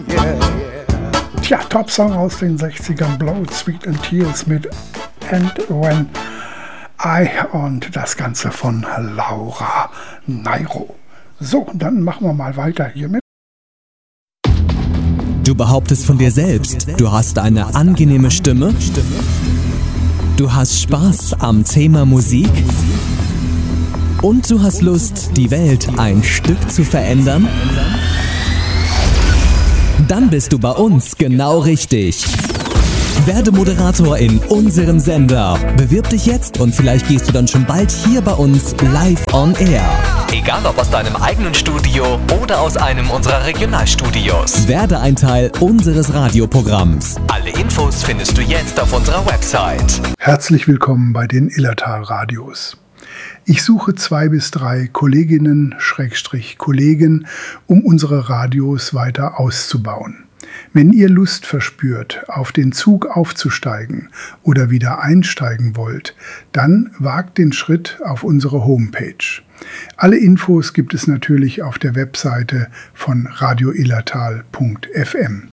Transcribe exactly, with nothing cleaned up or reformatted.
Yeah, yeah. Tja, Top-Song aus den sechzigern, Blood, Sweat and Tears mit And When I und das Ganze von Laura Nyro. So, dann machen wir mal weiter hier mit. Du behauptest von dir selbst, du hast eine angenehme Stimme? Du hast Spaß am Thema Musik? Und du hast Lust, die Welt ein Stück zu verändern? Dann bist du bei uns genau richtig. Werde Moderator in unserem Sender. Bewirb dich jetzt und vielleicht gehst du dann schon bald hier bei uns live on air. Egal ob aus deinem eigenen Studio oder aus einem unserer Regionalstudios. Werde ein Teil unseres Radioprogramms. Alle Infos findest du jetzt auf unserer Website. Herzlich willkommen bei den Illertal Radios. Ich suche zwei bis drei Kolleginnen, Schrägstrich Kollegen, um unsere Radios weiter auszubauen. Wenn ihr Lust verspürt, auf den Zug aufzusteigen oder wieder einsteigen wollt, dann wagt den Schritt auf unsere Homepage. Alle Infos gibt es natürlich auf der Webseite von radio illertal punkt f m.